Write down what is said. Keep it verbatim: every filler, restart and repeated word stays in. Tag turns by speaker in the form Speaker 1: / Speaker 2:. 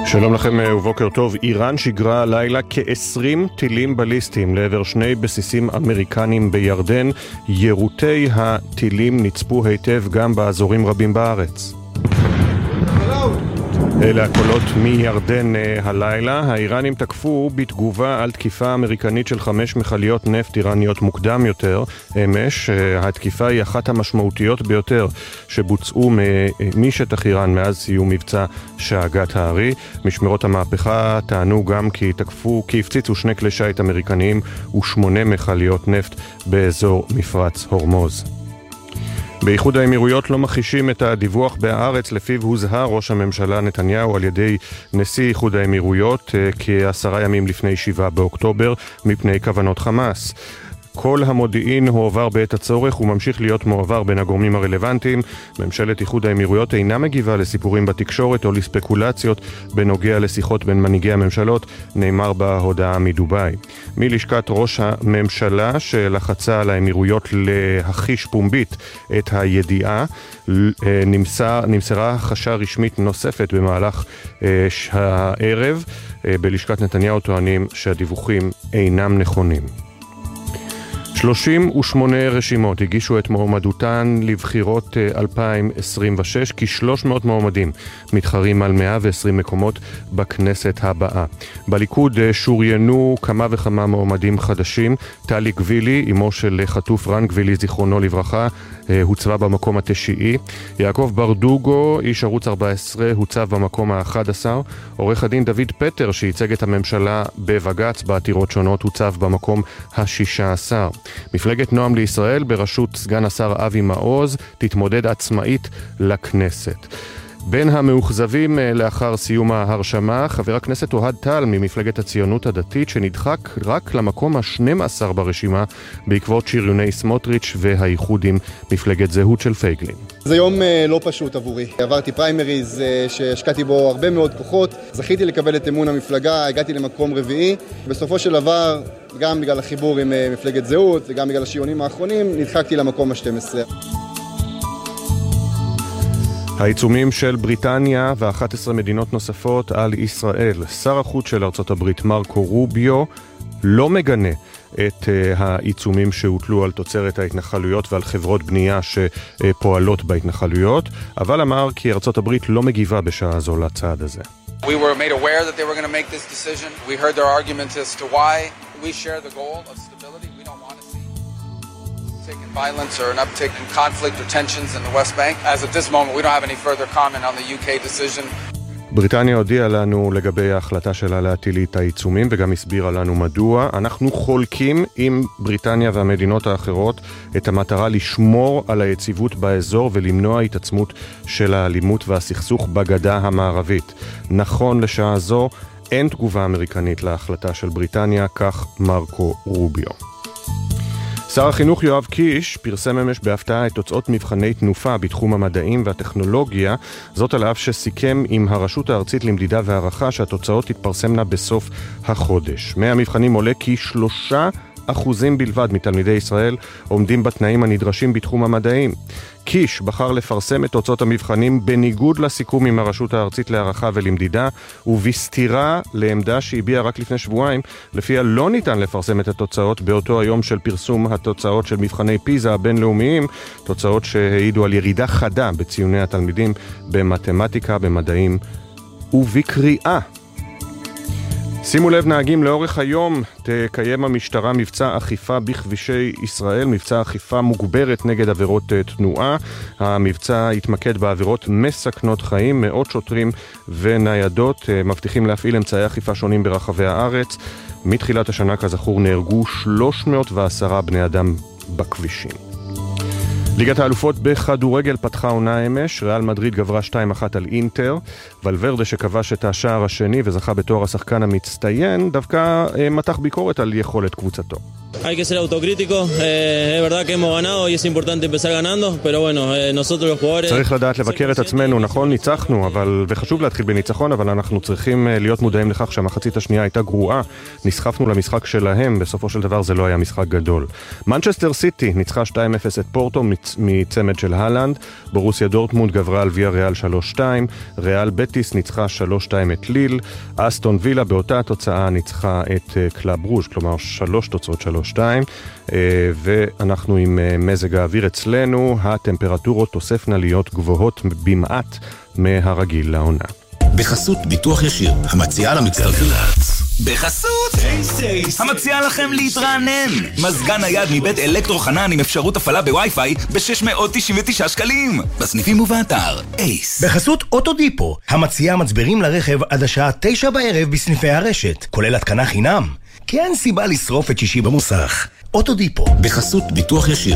Speaker 1: שלום לכם ובוקר טוב. איראן שיגרה לילה כ-עשרים טילים בליסטיים לעבר שני בסיסים אמריקנים בירדן. יירוטי הטילים נצפו היטב גם באזורים רבים בארץ. אלה הקולות מירדן הלילה. האיראנים תקפו בתגובה על תקיפה אמריקנית של חמש מכליות נפט איראניות מוקדם יותר אמש. התקיפה היא אחת המשמעותיות ביותר שבוצעו משטח איראן מאז סיום מבצע שאגת הארי. משמרות המהפכה טענו גם כי תקפו, כי הפציצו שני כלי שיט אמריקניים ושמונה מכליות נפט באזור מפרץ הורמוז. באיחוד האמירויות לא מכחישים את הדיווח בהארץ לפיו הוזהר ראש הממשלה נתניהו על ידי נשיא איחוד האמירויות כעשרה ימים לפני שבעה באוקטובר מפני כוונות חמאס. כל המודיעין הועבר בעת הצורך וממשיך להיות מועבר בין הגורמים הרלוונטיים. ממשלת איחוד האמירויות אינה מגיבה לסיפורים בתקשורת או לספקולציות בנוגע לשיחות בין מנהיגי הממשלות, נאמר בהודעה מדובאי. מלשכת ראש הממשלה שלחצה על האמירויות להכחיש פומבית את הידיעה, נמסר, נמסרה הכחשה רשמית נוספת במהלך הערב. בלשכת נתניהו טוענים שהדיווחים אינם נכונים. שלושים ושמונה רשימות הגישו את מועמדותן לבחירות אלפיים עשרים ושש, כ-שלוש מאות מועמדים מתחרים על מאה ועשרים מקומות בכנסת הבאה. בליכוד שוריינו כמה וכמה מועמדים חדשים. טלי גבילי, אמו של חטוף רן גבילי זיכרונו לברכה, הוצבה במקום התשיעי. יעקב ברדוגו, איש ערוץ ארבע עשרה, הוצב במקום ה-אחד עשר. עורך הדין דוד פטר, שייצג את הממשלה בבג"ץ בעתירות שונות, הוצב במקום ה-שישה עשר. מפלגת נועם לישראל בראשות סגן השר אבי מעוז תתמודד עצמאית לכנסת. בין המאוכזבים לאחר סיום ההרשמה, חבר הכנסת אוהד טל ממפלגת הציונות הדתית, שנדחק רק למקום ה-שנים עשר ברשימה בעקבות שריוני סמוטריץ' והאיחוד עם מפלגת זהות של פייגלין.
Speaker 2: זה יום לא פשוט עבורי. עברתי פריימריז שהשקעתי בו הרבה מאוד כוחות, זכיתי לקבל את אמון המפלגה, הגעתי למקום רביעי. בסופו של דבר, גם בגלל החיבור עם מפלגת זהות וגם בגלל השריונים האחרונים, נדחקתי למקום ה-שתים עשרה.
Speaker 1: העיצומים של בריטניה ו-אחת עשרה מדינות נוספות על ישראל. שר החוץ של ארצות הברית מרקו רוביו לא מגנה את uh, העיצומים שהוטלו על תוצרת ההתנחלויות ועל חברות בנייה שפועלות בהתנחלויות, אבל אמר כי ארצות הברית לא מגיבה בשעה זו לצעד הזה.
Speaker 3: We were made aware that they were going to make this decision. We heard their arguments as to why. We share the goal of stability. We don't want to see uptick in violence or an uptick in conflict or tensions in the West Bank. As at this moment, we don't have any further comment on the U K decision.
Speaker 1: בריטניה הודיעה לנו לגבי ההחלטה שלה להטיל את העיצומים וגם הסבירה לנו מדוע. אנחנו חולקים עם בריטניה והמדינות האחרות את המטרה לשמור על היציבות באזור ולמנוע התעצמות של האלימות והסכסוך בגדה המערבית. נכון לשעה זו אין תגובה אמריקנית להחלטה של בריטניה, כך מרקו רוביו. שר החינוך יואב קיש פרסם אמש בהפתעה את תוצאות מבחני תנופה בתחום המדעים והטכנולוגיה, זאת על אף שסיכם עם הרשות הארצית למדידה והערכה שהתוצאות תתפרסמנה בסוף החודש. מהמבחנים עולה כי שלושה אחוזים בלבד מתלמידי ישראל עומדים בתנאים הנדרשים בתחום המדעים. קיש בחר לפרסם את תוצאות המבחנים בניגוד לסיכום עם הרשות הארצית להערכה ולמדידה, ובסתירה לעמדה שהביעה רק לפני שבועיים, לפיה לא ניתן לפרסם את התוצאות באותו היום של פרסום התוצאות של מבחני פיזה הבינלאומיים, תוצאות שהעידו על ירידה חדה בציוני התלמידים במתמטיקה, במדעים ובקריאה. שימו לב נהגים, לאורך היום תקיים המשטרה מבצע אכיפה בכבישי ישראל, מבצע אכיפה מוגברת נגד עבירות תנועה. המבצע יתמקד בעבירות מסכנות חיים. מאות שוטרים וניידות מבטיחים להפעיל אמצעי אכיפה שונים ברחבי הארץ. מתחילת השנה כזכור נהרגו שלוש מאות ועשרה בני אדם בכבישים. ליגת האלופות בכדורגל פתחה עונה אמש, ריאל מדריד גברה שתיים אחת על אינטר, ולוורדה שכבש את השער השני וזכה בתואר השחקן המצטיין, דווקא מתח ביקורת על יכולת קבוצתו.
Speaker 4: Uh, Hay que ser autocrítico, eh, es verdad que hemos ganado y es importante empezar ganando, pero bueno, eh, nosotros los jugadores...
Speaker 1: צריך לדעת לבקר את עצמנו, נכון, ניצחנו, אבל, וחשוב להתחיל בניצחון, אבל אנחנו צריכים להיות מודעים לכך שהמחצית השנייה הייתה גרועה, נסחפנו למשחק שלהם, בסופו של דבר זה לא היה משחק גדול. מנצ'סטר סיטי ניצחה שתיים אפס את פורטו מצמד של הלנד, בורוסיה דורטמונד גברה על ויה ריאל שלוש שתיים, ריאל בטיס ניצחה שלוש שתיים את ליל, אסטון וילה באותה התוצאה ניצחה את קלאב רוז', כלומר שלוש תוצאות שלוש שתיים, ואנחנו עם מזג האוויר אצלנו, הטמפרטורות תוספנה להיות גבוהות במעט מהרגיל לעונה.
Speaker 5: בחסות ביטוח ישיר, המציעה למצטרפים. בחסות אייס המציעה לכם להתרענן. מזגן נייד מבית אלקטרו חנן עם אפשרות הפעלה בווי-פיי ב-שש מאות תשעים ותשעה שקלים. בסניפים ובאתר אייס.
Speaker 6: בחסות אוטודיפו, המציעה מצברים לרכב עד השעה תשע בערב בסניפי הרשת, כולל התקנה חינם. כי אין סיבה לשרוף את שישי במוסך. אוטודיפו.
Speaker 5: בחסות ביטוח ישיר,